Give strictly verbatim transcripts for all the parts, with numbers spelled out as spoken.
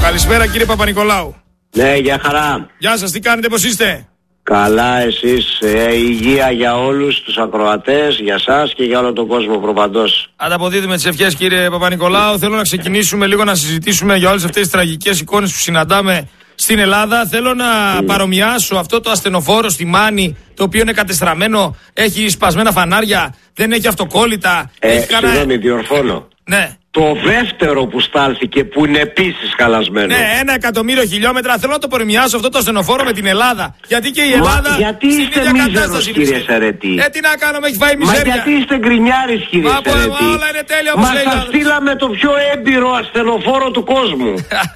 Καλησπέρα κύριε Παπα-Νικολάου. Ναι, για χαρά. Γεια σας, τι κάνετε, πώς είστε? Καλά εσείς, ε, υγεία για όλους τους ακροατές, για σας και για όλο τον κόσμο προπαντός. Ανταποδίδουμε τις ευχές κύριε Παπα-Νικολάου. Θέλω να ξεκινήσουμε λίγο να συζητήσουμε για όλες αυτές τις τραγικές εικόνες που συναντάμε στην Ελλάδα. Θέλω να mm. παρομοιάσω αυτό το ασθενοφόρο στη Μάνη, το οποίο είναι κατεστραμμένο, έχει σπασμένα φανάρια, δεν έχει αυτοκόλλητα. Ε, έχει συγγνώμη, κανένα... διορθώνω. Ναι. Το δεύτερο που στάλθηκε που είναι επίσης χαλασμένο. Ναι, ένα εκατομμύριο χιλιόμετρα. Θέλω να το παρομοιάσω αυτό το ασθενοφόρο με την Ελλάδα. Γιατί και η Ελλάδα. Μα γιατί είστε μίζερος, κύριε Σερετή? Ε, τι να κάνω, με έχει φάει μιζέρια. Μα γιατί είστε γκρινιάρης, κύριε Μα, Σερετή? Μα όλα είναι τέλεια, όπως Μα λέει. σας στείλαμε το πιο έμπειρο ασθενοφόρο του κόσμου.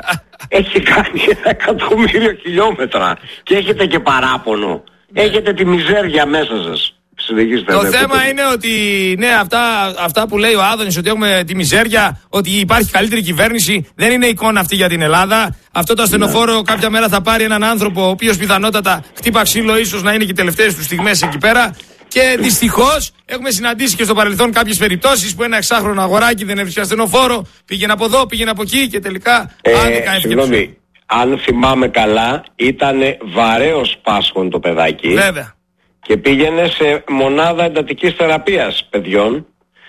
Έχει κάνει ένα εκατομμύριο χιλιόμετρα. Και έχετε και παράπονο. Έχετε τη μιζέρια μέσα σας. Συνεχίστε, το ναι, θέμα πότε. είναι ότι ναι, αυτά, αυτά που λέει ο Άδωνης, ότι έχουμε τη μιζέρια, ότι υπάρχει καλύτερη κυβέρνηση, δεν είναι εικόνα αυτή για την Ελλάδα. Αυτό το ασθενοφόρο ναι. κάποια μέρα θα πάρει έναν άνθρωπο, ο οποίος πιθανότατα χτύπα ξύλο, ίσως να είναι και οι τελευταίες του στιγμές εκεί πέρα. Και δυστυχώς έχουμε συναντήσει και στο παρελθόν κάποιες περιπτώσεις που ένα εξάχρονο αγοράκι δεν έβρισκε ασθενοφόρο, πήγαινε από εδώ, πήγαινε από εκεί και τελικά ε, άδικα έφυγε. Συγγνώμη, αν θυμάμαι καλά, ήταν βαρέως πάσχων το παιδάκι. Βέβαια. Και πήγαινε σε μονάδα εντατικής θεραπείας παιδιών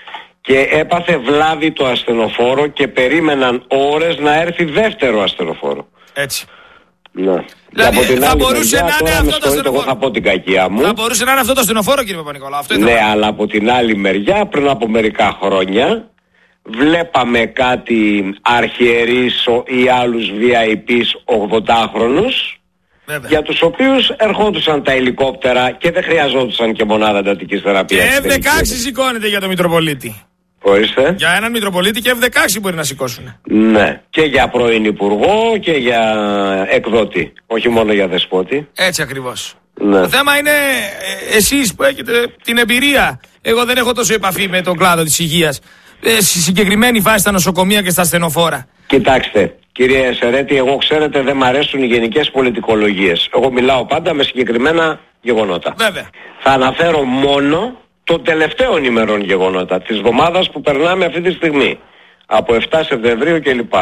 και έπαθε βλάβη το ασθενοφόρο και περίμεναν ώρες να έρθει δεύτερο ασθενοφόρο. Έτσι. Ναι. Δηλαδή από την θα άλλη μπορούσε μεριά, να είναι αυτό το ασθενοφόρο. Εγώ θα πω την κακία μου. Θα μπορούσε να είναι αυτό το ασθενοφόρο, κύριε Παπα-Νικολάου. Ναι, αλλά από την άλλη μεριά, πριν από μερικά χρόνια, βλέπαμε κάτι αρχιερείς ή άλλους βι άι πις ογδοντάχρονους. Βέβαια. Για τους οποίους ερχόντουσαν τα ελικόπτερα και δεν χρειαζόντουσαν και μονάδα εντατικής θεραπείας. Και εφ δεκαέξι σηκώνεται για τον Μητροπολίτη. Ορίστε. Για έναν Μητροπολίτη και εφ δεκαέξι μπορεί να σηκώσουν. Ναι. Και για πρώην υπουργό και για εκδότη. Όχι μόνο για δεσπότη. Έτσι ακριβώς. Ναι. Το θέμα είναι ε, εσείς που έχετε την εμπειρία. Εγώ δεν έχω τόσο επαφή με τον κλάδο της υγείας. Ε, στη συγκεκριμένη βάση στα νοσοκομεία και στα ασθενοφόρα. Κοιτάξτε, κύριε Σερέτη, εγώ ξέρετε δεν μ' αρέσουν οι γενικές πολιτικολογίες. Εγώ μιλάω πάντα με συγκεκριμένα γεγονότα. Βέβαια. Θα αναφέρω μόνο των τελευταίων ημερών γεγονότα, της εβδομάδας που περνάμε αυτή τη στιγμή. Από εφτά Σεπτεμβρίου κλπ.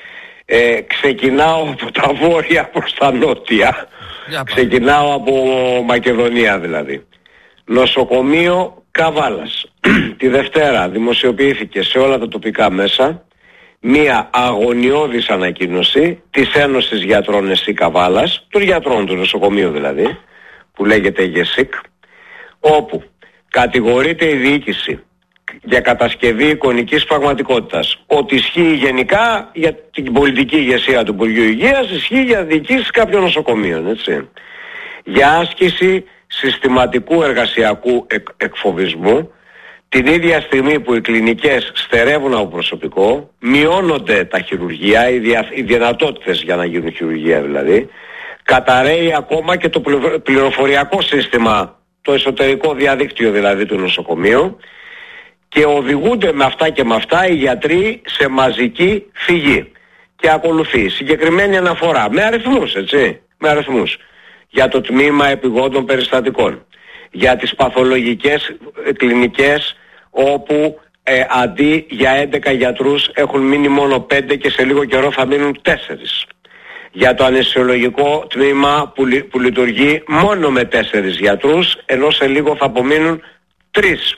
Ε, ξεκινάω από τα βόρεια προς τα νότια. Ξεκινάω από Μακεδονία δηλαδή. Νοσοκομείο Καβάλας. Τη Δευτέρα δημοσιοποιήθηκε σε όλα τα τοπικά μέσα μία αγωνιώδης ανακοίνωση της Ένωσης Γιατρών ΕΣΥ Καβάλας, των γιατρών του νοσοκομείου δηλαδή, που λέγεται ΓΕΣΥΚ, όπου κατηγορείται η διοίκηση για κατασκευή εικονικής πραγματικότητας. Ότι ισχύει γενικά για την πολιτική ηγεσία του Υπουργείου Υγείας, ισχύει για διοικήσεις κάποιων νοσοκομείων, έτσι. Για άσκηση συστηματικού εργασιακού εκ, εκφοβισμού, την ίδια στιγμή που οι κλινικές στερεύουν από προσωπικό, μειώνονται τα χειρουργεία, οι, δια, οι δυνατότητες για να γίνουν χειρουργεία δηλαδή, καταρρέει ακόμα και το πληροφοριακό σύστημα, το εσωτερικό διαδίκτυο δηλαδή του νοσοκομείου, και οδηγούνται με αυτά και με αυτά οι γιατροί σε μαζική φυγή. Και ακολουθεί συγκεκριμένη αναφορά, με αριθμούς έτσι, με αριθμούς, για το τμήμα επιγόντων περιστατικών, για τις παθολογικές ε, κλινικές όπου ε, αντί για έντεκα γιατρούς έχουν μείνει μόνο πέντε και σε λίγο καιρό θα μείνουν τέσσερις. Για το αναισθησιολογικό τμήμα που, λει, που λειτουργεί μόνο με τέσσερις γιατρούς, ενώ σε λίγο θα απομείνουν τρεις.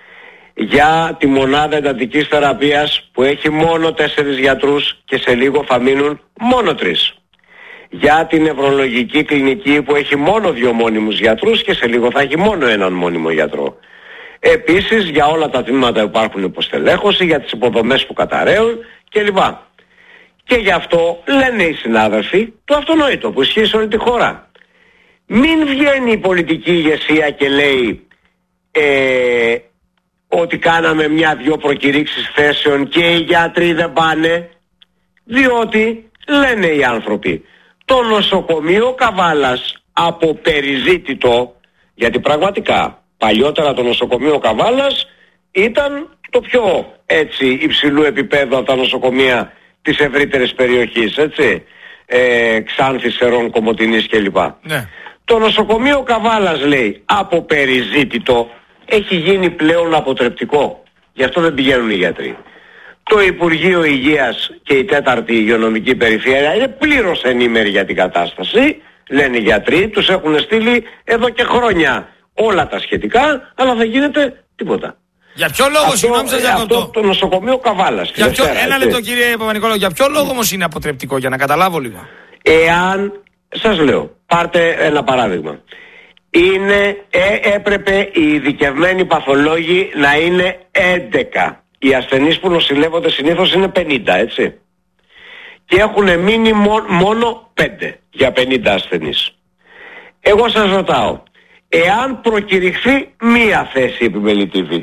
Για τη μονάδα εντατικής θεραπείας που έχει μόνο τέσσερις γιατρούς και σε λίγο θα μείνουν μόνο τρεις. Για την νευρολογική κλινική που έχει μόνο δύο μόνιμους γιατρούς και σε λίγο θα έχει μόνο έναν μόνιμο γιατρό. Επίσης για όλα τα τμήματα που υπάρχουν υποστελέχωση, για τις υποδομές που καταραίουν κλπ. Και γι' αυτό λένε οι συνάδελφοι το αυτονόητο που ισχύει σε όλη τη χώρα. Μην βγαίνει η πολιτική ηγεσία και λέει ε, ότι κάναμε μια-δυο προκηρύξεις θέσεων και οι γιατροί δεν πάνε, διότι λένε οι άνθρωποι το νοσοκομείο Καβάλας από περιζήτητο, γιατί πραγματικά παλιότερα το νοσοκομείο Καβάλας ήταν το πιο έτσι υψηλού επίπεδου από τα νοσοκομεία της ευρύτερης περιοχής, έτσι, ε, Ξάνθης, Σερών, Κομοτηνής κλπ. Ναι. Το νοσοκομείο Καβάλας, λέει, από περιζήτητο έχει γίνει πλέον αποτρεπτικό. Γι' αυτό δεν πηγαίνουν οι γιατροί. Το Υπουργείο Υγείας και η τέταρτη υγειονομική περιφέρεια είναι πλήρως ενήμεροι για την κατάσταση. Λένε οι γιατροί, τους έχουν στείλει εδώ και χρόνια όλα τα σχετικά, αλλά δεν γίνεται τίποτα. Για ποιο λόγο, συγγνώμη σας διακόπτω. Αυτό το νοσοκομείο Καβάλας. Για ποιο, ένα λεπτό κύριε Παπα-Νικολάου, για ποιο λόγο όμως είναι αποτρεπτικό, για να καταλάβω λίγο. Εάν, σας λέω, πάρτε ένα παράδειγμα. Είναι, ε, έπρεπε οι ειδικευμένοι παθολόγοι να είναι έντεκα. Οι ασθενείς που νοσηλεύονται συνήθως είναι πενήντα, έτσι. Και έχουν μείνει μό, μόνο πέντε για πενήντα ασθενείς. Εγώ σας ρωτάω, εάν προκηρυχθεί μία θέση επιμελητή Β,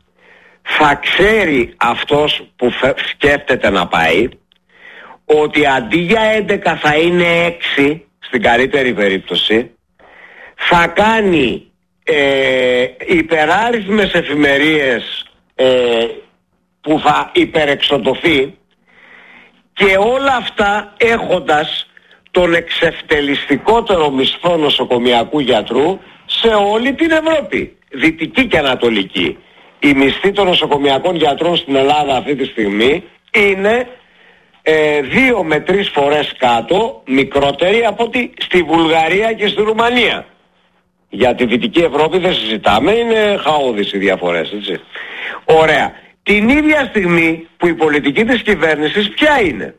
θα ξέρει αυτός που σκέφτεται να πάει ότι αντί για έντεκα θα είναι έξι, στην καλύτερη περίπτωση, θα κάνει ε, υπεράριθμες εφημερίες ε, που θα υπερεξοντωθεί, και όλα αυτά έχοντας τον εξευτελιστικότερο μισθό νοσοκομιακού γιατρού σε όλη την Ευρώπη, δυτική και ανατολική. Οι μισθοί των νοσοκομιακών γιατρών στην Ελλάδα αυτή τη στιγμή είναι ε, δύο με τρεις φορές κάτω, μικρότεροι από ότι στη Βουλγαρία και στη Ρουμανία. Για τη Δυτική Ευρώπη δεν συζητάμε, είναι χαόδης οι διαφορές, έτσι. Ωραία. Την ίδια στιγμή που η πολιτική της κυβέρνησης ποια είναι?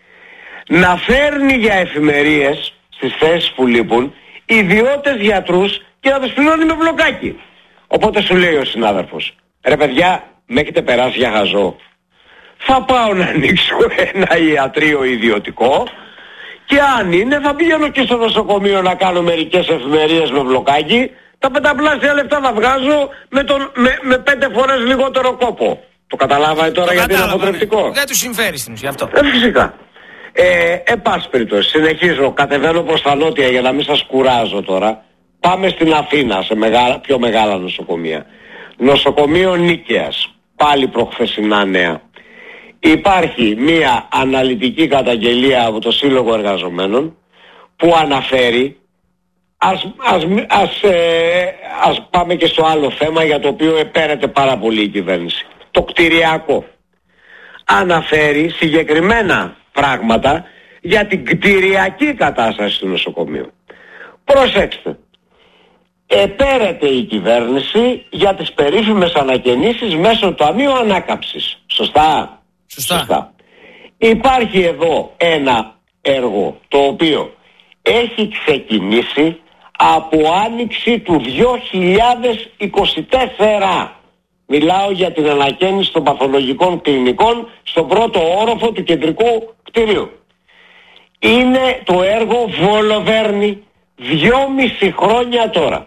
Να φέρνει για εφημερίες στις θέσεις που λείπουν ιδιώτες γιατρούς και να τους πληρώνει με μπλοκάκι. Οπότε σου λέει ο συνάδελφος, ρε παιδιά, με έχετε περάσει για χαζό. Θα πάω να ανοίξω ένα ιατρείο ιδιωτικό και αν είναι θα πηγαίνω και στο νοσοκομείο να κάνω μερικές εφημερίες με μπλοκάκι. Τα πενταπλάσια λεφτά θα βγάζω με, τον, με, με πέντε φορές λιγότερο κόπο. Το καταλάβατε τώρα το γιατί είναι αποτρεπτικό? Δεν του συμφέρει στην ουσία αυτό. Ε, φυσικά. Ε, εν πάση περιπτώσει, συνεχίζω, κατεβαίνω προς τα νότια για να μην σας κουράζω τώρα. Πάμε στην Αθήνα, σε μεγάλα, πιο μεγάλα νοσοκομεία. Νοσοκομείο Νίκαιας, πάλι προχθεσινά νέα. Υπάρχει μία αναλυτική καταγγελία από το Σύλλογο Εργαζομένων που αναφέρει, ας, ας, ας, ε, ας πάμε και στο άλλο θέμα για το οποίο επέρεται πάρα πολύ η κυβέρνηση. Το κτηριακό. Αναφέρει συγκεκριμένα πράγματα για την κτηριακή κατάσταση του νοσοκομείου. Προσέξτε. Επέρεται η κυβέρνηση για τις περίφημες ανακαινήσεις μέσω του Ταμείου Ανάκαμψης. Σωστά? Σωστά. Σωστά. Υπάρχει εδώ ένα έργο το οποίο έχει ξεκινήσει από άνοιξη του δύο χιλιάδες είκοσι τέσσερα. Μιλάω για την ανακαίνιση των παθολογικών κλινικών στον πρώτο όροφο του κεντρικού κτηρίου. Είναι το έργο Βολοβέρνη, δυόμιση χρόνια τώρα.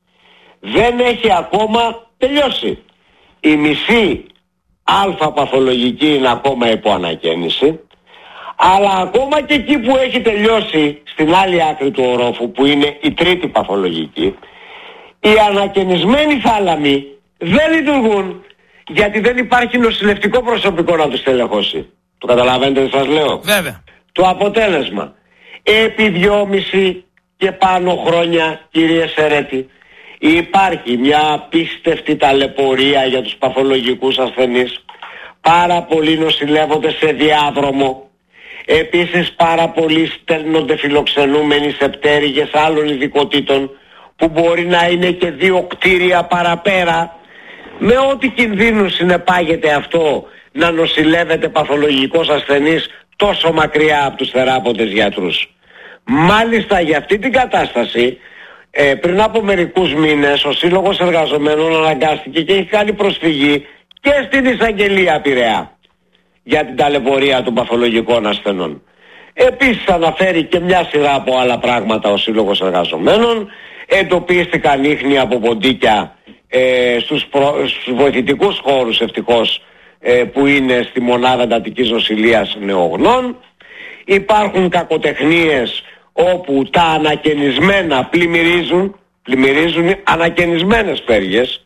Δεν έχει ακόμα τελειώσει. Η μισή αλφα παθολογική είναι ακόμα υπό ανακαίνιση, αλλά ακόμα και εκεί που έχει τελειώσει στην άλλη άκρη του ορόφου που είναι η τρίτη παθολογική, οι ανακαινισμένοι θάλαμοι δεν λειτουργούν γιατί δεν υπάρχει νοσηλευτικό προσωπικό να τους τελεχώσει. Το καταλαβαίνετε τι σας λέω? Βέβαια. Το αποτέλεσμα, επί δυόμιση και πάνω χρόνια, κύριε Σερέτη, υπάρχει μια απίστευτη ταλαιπωρία για τους παθολογικούς ασθενείς. Πάρα πολλοί νοσηλεύονται σε διάδρομο. Επίσης πάρα πολλοί στέλνονται φιλοξενούμενοι σε πτέρυγες άλλων ειδικοτήτων που μπορεί να είναι και δύο κτίρια παραπέρα, με ό,τι κινδύνους συνεπάγεται αυτό να νοσηλεύεται παθολογικός ασθενής τόσο μακριά από τους θεράποντες γιατρούς. Μάλιστα για αυτή την κατάσταση ε, πριν από μερικούς μήνες ο Σύλλογος Εργαζομένων αναγκάστηκε και έχει κάνει προσφυγή και στην εισαγγελία Πειραιά για την ταλαιπωρία των παθολογικών ασθενών. Επίσης αναφέρει και μια σειρά από άλλα πράγματα ο Σύλλογος Εργαζομένων. Εντοπίστηκαν ίχνη από ποντίκια ε, στους, προ, στους βοηθητικούς χώρους ευτυχώς ε, που είναι στη μονάδα εντατικής νοσηλείας νεογνών. Υπάρχουν κακοτεχνίες όπου τα ανακαινισμένα πλημμυρίζουν, πλημμυρίζουν ανακαινισμένες πέργες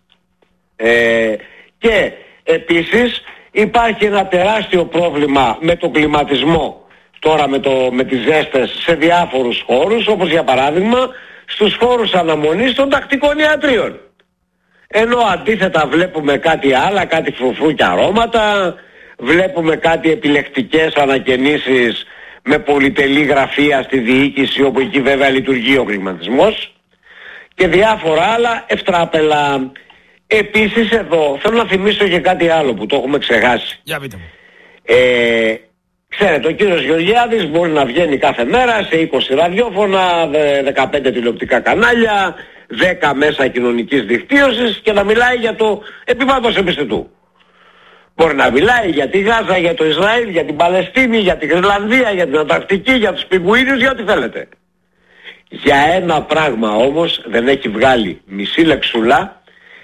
ε, και επίσης υπάρχει ένα τεράστιο πρόβλημα με τον κλιματισμό τώρα με, το, με τις ζέστες σε διάφορους χώρους, όπως για παράδειγμα στους χώρους αναμονής των τακτικών ιατρίων. Ενώ αντίθετα βλέπουμε κάτι άλλα, κάτι φρουφρού και αρώματα, βλέπουμε κάτι επιλεκτικές ανακαινήσεις με πολυτελή γραφεία στη διοίκηση, όπου εκεί βέβαια λειτουργεί ο κλιματισμός, και διάφορα άλλα ευτράπελα. Επίσης εδώ θέλω να θυμίσω και κάτι άλλο που το έχουμε ξεχάσει. Για πείτε μου. Ε, ξέρετε, ο κύριος Γεωργιάδης μπορεί να βγαίνει κάθε μέρα σε είκοσι ραδιόφωνα, δεκαπέντε τηλεοπτικά κανάλια, δέκα μέσα κοινωνικής δικτύωσης και να μιλάει για το επιβάτος επιστητού. Μπορεί να μιλάει για τη Γάζα, για το Ισραήλ, για την Παλαιστίνη, για την Γρυλανδία, για την Ανταρκτική, για τους πιγκουίνους, για ό,τι θέλετε. Για ένα πράγμα όμως δεν έχει βγάλει μισή λεξούλα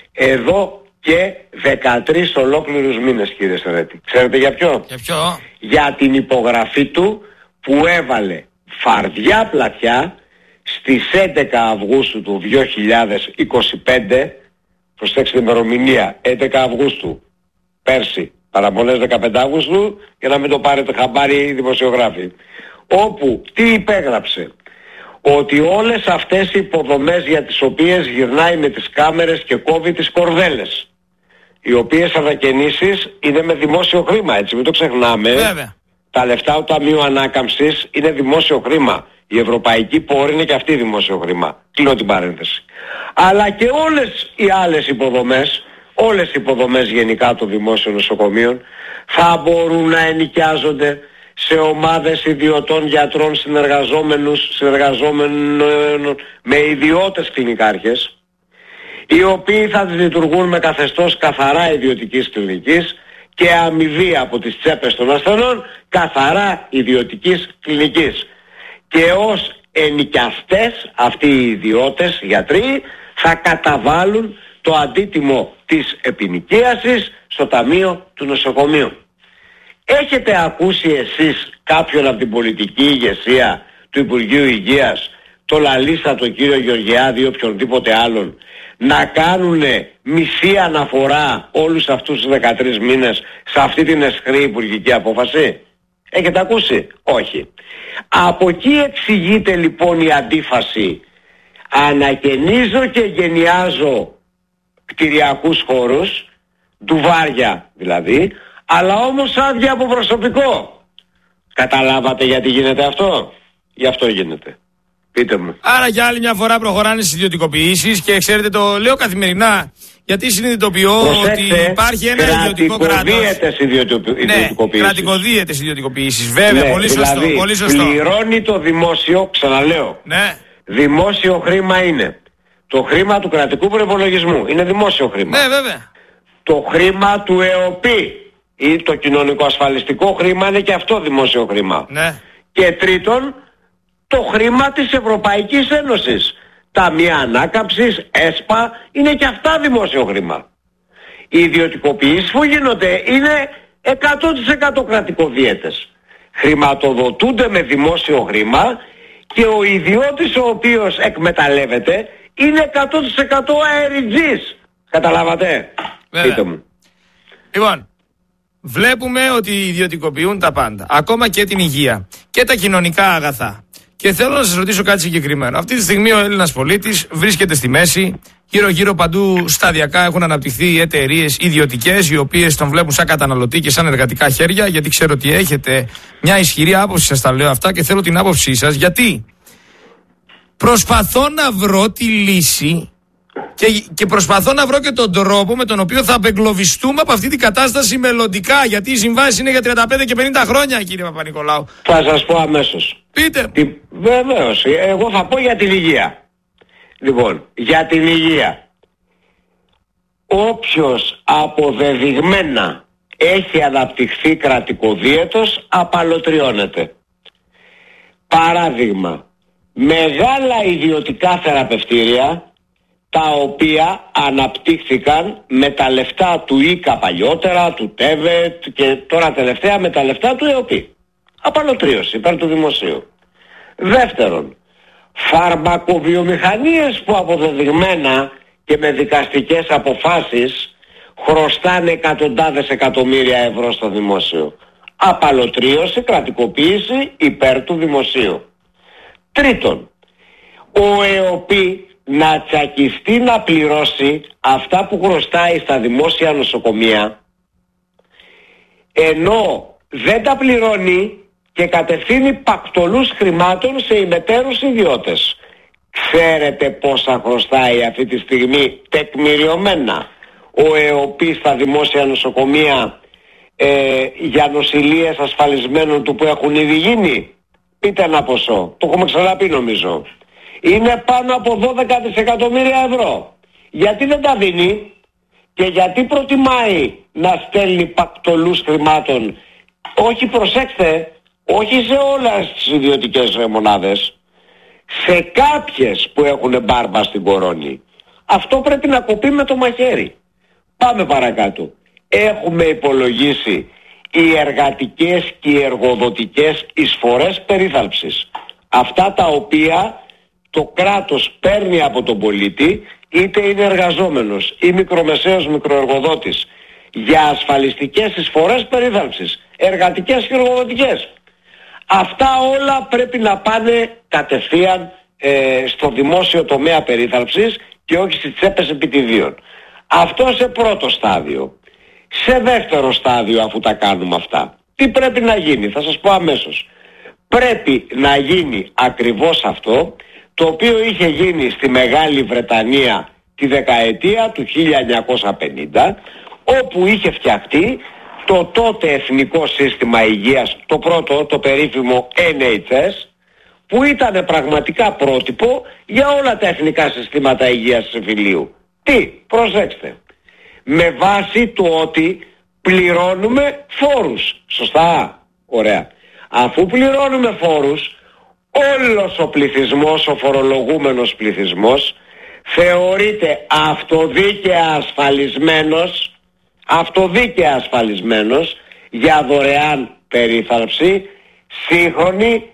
εδώ και δεκατρείς ολόκληρους μήνες, κύριε Σερέτη. Ξέρετε για ποιο? Για ποιο? Για την υπογραφή του που έβαλε φαρδιά πλατιά στις έντεκα Αυγούστου του δύο χιλιάδες είκοσι πέντε, προσέξτε την ημερομηνία, έντεκα Αυγούστου, πέρσι, παραπονές δεκαπέντε Αυγούστου, για να μην το πάρετε χαμπάρι οι δημοσιογράφοι, όπου τι υπέγραψε? Ότι όλες αυτές οι υποδομές για τις οποίες γυρνάει με τις κάμερες και κόβει τις κορδέλες, οι οποίες ανακαινήσεις είναι με δημόσιο χρήμα, έτσι μην το ξεχνάμε. Βέβαια. Τα λεφτά του Ταμείου Ανάκαμψης είναι δημόσιο χρήμα. Η ευρωπαϊκή πόρη είναι και αυτή δημόσιο χρήμα. Κλείνω την παρένθεση. Αλλά και όλες οι άλλες υποδομές, όλες οι υποδομές γενικά των δημόσιων νοσοκομείων θα μπορούν να ενοικιάζονται σε ομάδες ιδιωτών γιατρών συνεργαζόμενους, συνεργαζόμενων με ιδιώτες κλινικάρχες, οι οποίοι θα τις λειτουργούν με καθεστώς καθαρά ιδιωτικής κλινικής και αμοιβή από τις τσέπες των ασθενών καθαρά ιδιωτικής κλινικής. Και ως ενοικιαστές αυτοί οι ιδιώτες γιατροί θα καταβάλουν το αντίτιμο της επινοικίασης στο ταμείο του νοσοκομείου. Έχετε ακούσει εσείς κάποιον από την πολιτική ηγεσία του Υπουργείου Υγείας, το Λαλίστα, τον κύριο Γεωργιάδη ή οποιονδήποτε άλλον, να κάνουν μισή αναφορά όλους αυτούς τους δεκατρείς μήνες σε αυτή την αισχρή υπουργική απόφαση? Έχετε ακούσει? Όχι. Από εκεί εξηγείται λοιπόν η αντίφαση. Ανακαινίζω και γενιάζω κτηριακούς χώρους, ντουβάρια δηλαδή, αλλά όμως άδεια από προσωπικό. Καταλάβατε γιατί γίνεται αυτό? Γι' αυτό γίνεται. Πείτε μου. Άρα για άλλη μια φορά προχωράνε στις ιδιωτικοποιήσεις και ξέρετε, το λέω καθημερινά, γιατί συνειδητοποιώ ότι υπάρχει ένα ιδιωτικό κράτος. Κρατικοδίαιτες ιδιωτικοποιήσεις. Ναι, κρατικοδίαιτες ιδιωτικοποιήσεις. Βέβαια, ναι, πολύ σωστό. Δηλαδή, πολύ σωστό. Πληρώνει το δημόσιο, ξαναλέω. Ναι. Δημόσιο χρήμα είναι. Το χρήμα του κρατικού προϋπολογισμού είναι δημόσιο χρήμα. Ναι, βέβαια. Το χρήμα του ΕΟΠΗ ή το κοινωνικό ασφαλιστικό χρήμα είναι και αυτό δημόσιο χρήμα. Ναι. Και τρίτον, το χρήμα της Ευρωπαϊκής Ένωσης. Ταμεία Ανάκαμψης, ΕΣΠΑ, είναι και αυτά δημόσιο χρήμα. Οι ιδιωτικοποιήσεις που γίνονται είναι εκατό τοις εκατό κρατικοδίαιτες. Χρηματοδοτούνται με δημόσιο χρήμα και ο ιδιώτης ο οποίος εκμεταλλεύεται είναι εκατό τοις εκατό αεριτζής. Καταλάβατε? Πείτε μου. Λοιπόν, βλέπουμε ότι ιδιωτικοποιούν τα πάντα. Ακόμα και την υγεία και τα κοινωνικά αγαθά. Και θέλω να σας ρωτήσω κάτι συγκεκριμένο. Αυτή τη στιγμή ο Έλληνας πολίτης βρίσκεται στη μέση. Γύρω-γύρω παντού σταδιακά έχουν αναπτυχθεί εταιρείες ιδιωτικές, οι οποίες τον βλέπουν σαν καταναλωτή και σαν εργατικά χέρια. Γιατί ξέρω ότι έχετε μια ισχυρή άποψη, σας τα λέω αυτά και θέλω την άποψή σας. Γιατί προσπαθώ να βρω τη λύση και, και προσπαθώ να βρω και τον τρόπο με τον οποίο θα απεγκλωβιστούμε από αυτή την κατάσταση μελλοντικά. Γιατί οι συμβάσεις είναι για τριάντα πέντε και πενήντα χρόνια, κύριε Παπα-Νικολάου. Θα σας πω αμέσως. Πείτε. Τι, βεβαίως, εγώ θα πω για την υγεία. Λοιπόν, για την υγεία. Όποιος αποδεδειγμένα έχει αναπτυχθεί κρατικοδίαιτος, απαλωτριώνεται. Παράδειγμα, μεγάλα ιδιωτικά θεραπευτήρια, τα οποία αναπτύχθηκαν με τα λεφτά του ΙΚΑ παλιότερα, του ΤΕΒΕΤ και τώρα τελευταία με τα λεφτά του ΕΟΠΗ. Απαλωτρίωση υπέρ του δημοσίου. Δεύτερον, φαρμακοβιομηχανίες που αποδεδειγμένα και με δικαστικές αποφάσεις χρωστάνε εκατοντάδες εκατομμύρια ευρώ στο δημόσιο. Απαλωτρίωση, κρατικοποίηση υπέρ του δημοσίου. Τρίτον, ο ΕΟΠΗ να τσακιστεί να πληρώσει αυτά που χρωστάει στα δημόσια νοσοκομεία ενώ δεν τα πληρώνει και κατευθύνει πακτολούς χρημάτων σε ημετέρους ιδιώτες. Ξέρετε πόσα χρωστάει αυτή τη στιγμή τεκμηριωμένα ο ΕΟΠΗ στα δημόσια νοσοκομεία ε, για νοσηλείες ασφαλισμένων του που έχουν ήδη γίνει? Πείτε ένα ποσό, το έχουμε ξαναπεί νομίζω. Είναι πάνω από δώδεκα δισεκατομμύρια ευρώ. Γιατί δεν τα δίνει και γιατί προτιμάει να στέλνει πακτολούς χρημάτων? Όχι, προσέξτε, όχι σε όλες τις ιδιωτικές μονάδες, σε κάποιες που έχουν μπάρμπα στην κορώνη. Αυτό πρέπει να κοπεί με το μαχαίρι. Πάμε παρακάτω. Έχουμε υπολογίσει οι εργατικές και οι εργοδοτικές εισφορές περίθαλψης. Αυτά τα οποία το κράτος παίρνει από τον πολίτη, είτε είναι εργαζόμενος ή μικρομεσαίος μικροεργοδότης, για ασφαλιστικές εισφορές περίθαλψης, εργατικές και εργοδοτικές. Αυτά όλα πρέπει να πάνε κατευθείαν ε, στο δημόσιο τομέα περίθαλψης και όχι στις τσέπες επιτιδίων. Αυτό σε πρώτο στάδιο. Σε δεύτερο στάδιο, αφού τα κάνουμε αυτά, τι πρέπει να γίνει? Θα σας πω αμέσως. Πρέπει να γίνει ακριβώς αυτό το οποίο είχε γίνει στη Μεγάλη Βρετανία τη δεκαετία του χίλια εννιακόσια πενήντα, όπου είχε φτιαχτεί το τότε Εθνικό Σύστημα Υγείας, το πρώτο, το περίφημο Εν Έιτς Ες, που ήταν πραγματικά πρότυπο για όλα τα εθνικά συστήματα υγείας της εμφυλίου. Τι? Προσέξτε. Με βάση το ότι πληρώνουμε φόρους. Σωστά? Ωραία. Αφού πληρώνουμε φόρους, όλος ο πληθυσμός, ο φορολογούμενος πληθυσμός, θεωρείται αυτοδίκαια ασφαλισμένος, αυτοδίκαια ασφαλισμένος για δωρεάν περίθαλψη, σύγχρονη,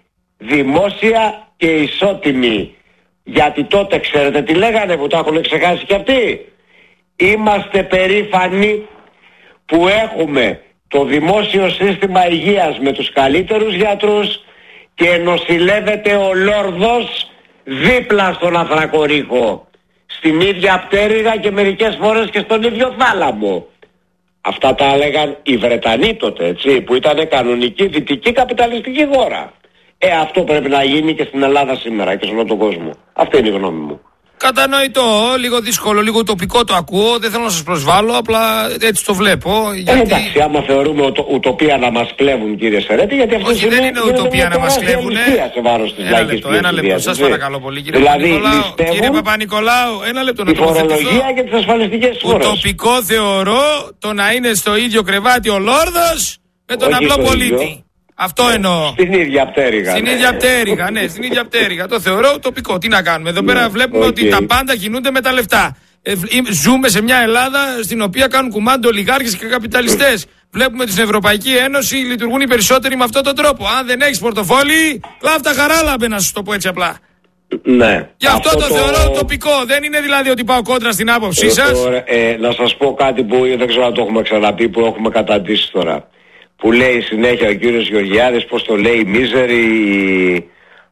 δημόσια και ισότιμη. Γιατί τότε ξέρετε τι λέγανε που το έχουν ξεχάσει κι αυτοί? Είμαστε περήφανοι που έχουμε το δημόσιο σύστημα υγείας με τους καλύτερους γιατρούς και νοσηλεύεται ο Λόρδος δίπλα στον Αθρακορίχο, στην ίδια πτέρυγα και μερικές φορές και στον ίδιο θάλαμο. Αυτά τα έλεγαν οι Βρετανοί τότε, έτσι, που ήταν κανονική δυτική καπιταλιστική χώρα. Ε, αυτό πρέπει να γίνει και στην Ελλάδα σήμερα και σε όλο τον κόσμο. Αυτή είναι η γνώμη μου. Κατανοητό, λίγο δύσκολο, λίγο τοπικό το ακούω, δεν θέλω να σας προσβάλλω, απλά έτσι το βλέπω. Γιατί... Ε, εντάξει, άμα θεωρούμε ουτο, ουτοπία να μας κλέβουν, κύριε Σερέτη, γιατί αυτό όχι, δεν είναι ουτοπία να μας κλέβουν. Σε βάρος της ένα λεπτό, ένα λεπτό, σας παρακαλώ πολύ, κύριε δηλαδή, Παπα-Νικολάου. Κύριε Παπα-Νικολάου, ένα λεπτό να τοποθετηθώ. Η φορολογία και τις ασφαλιστικές εισφορές. Ουτοπικό θεωρώ το να είναι στο ίδιο κρεβάτι ο Λόρδος με τον απλό πολίτη. Αυτό εννοώ. Στην ίδια πτέρυγα. Στην ναι. ίδια πτέρυγα, ναι, στην ίδια πτέρυγα. Το θεωρώ τοπικό. Τι να κάνουμε. Εδώ πέρα βλέπουμε okay. ότι τα πάντα κινούνται με τα λεφτά. Ε, ζούμε σε μια Ελλάδα στην οποία κάνουν κουμάντο ολιγάρχες και καπιταλιστές. Βλέπουμε ότι στην Ευρωπαϊκή Ένωση λειτουργούν οι περισσότεροι με αυτόν τον τρόπο. Αν δεν έχεις πορτοφόλι, κλάφτα χαράλαμπε, να σου το πω έτσι απλά. Ναι. Γι' αυτό, αυτό το, το θεωρώ τοπικό. Δεν είναι δηλαδή ότι πάω κόντρα στην άποψή ε, σας. Ε, να σας πω κάτι που δεν ξέρω αν το έχουμε ξαναπεί, που έχουμε καταντήσει τώρα. Που λέει συνέχεια ο κύριος Γεωργιάδης, πως το λέει, μίζεροι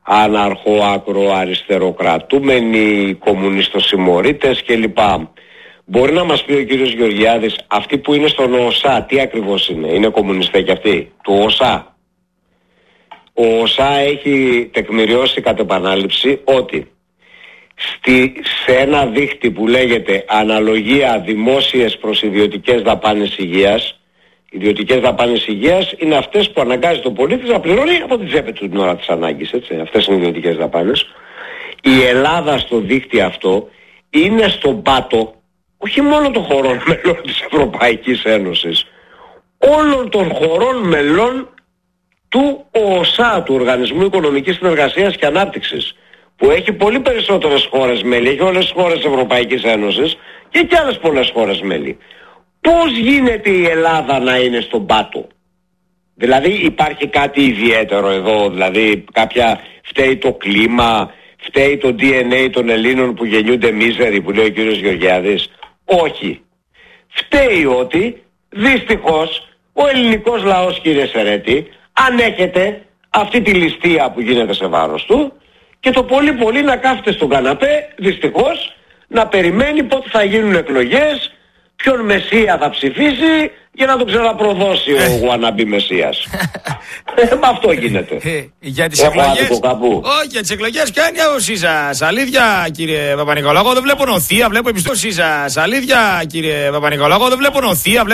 αναρχοακροαριστεροκρατούμενοι, κομμουνιστοσημωρίτες κλπ. Μπορεί να μας πει ο κύριος Γεωργιάδης, αυτοί που είναι στον ΟΣΑ, τι ακριβώς είναι? Είναι κομμουνιστές κι αυτοί, του ΟΣΑ? Ο ΟΣΑ έχει τεκμηριώσει κατ' επανάληψη ότι στη, σε ένα δίχτυ που λέγεται αναλογία δημόσιες προς ιδιωτικές δαπάνες υγείας, ιδιωτικές δαπάνες υγείας είναι αυτές που αναγκάζει τον πολίτη να πληρώνει από την τσέπη του την ώρα της ανάγκης, έτσι. Αυτές είναι οι ιδιωτικές δαπάνες. Η Ελλάδα στο δίκτυο αυτό είναι στον πάτο όχι μόνο των χωρών μελών της Ευρωπαϊκής Ένωσης, όλων των χωρών μελών του ΟΣΑ, του Οργανισμού Οικονομικής Συνεργασίας και Ανάπτυξης, που έχει πολύ περισσότερες χώρες μέλη, έχει όλες τις χώρες της Ευρωπαϊκής Ένωσης και και άλλες πολλές χώρες μέλη. Πώς γίνεται η Ελλάδα να είναι στον πάτο? Δηλαδή υπάρχει κάτι ιδιαίτερο εδώ, δηλαδή κάποια, φταίει το κλίμα, φταίει το ντι εν έι των Ελλήνων που γεννιούνται μίζεροι, που λέει ο κύριος Γεωργιάδης? Όχι. Φταίει ότι δυστυχώς ο ελληνικός λαός, κύριε Σερέτη, ανέχεται αυτή τη ληστεία που γίνεται σε βάρος του και το πολύ πολύ να κάθεται στον καναπέ, δυστυχώς, να περιμένει πότε θα γίνουν εκλογές, ποιον μεσία θα ψηφίσει για να τον ξαναπροδώσει ο wannabe μεσίας. Με αυτό γίνεται. Για τις εκλογές. Όχι, για τις εκλογές ποια είναι η άποψή σας? Αλήθεια, κύριε Παπα-Νικολάου, δεν βλέπω νοθεία, βλέπω επιστώσεις σας. Αλήθεια, κύριε Παπα-Νικολάου, δεν βλέπω νοθεία, βλέπω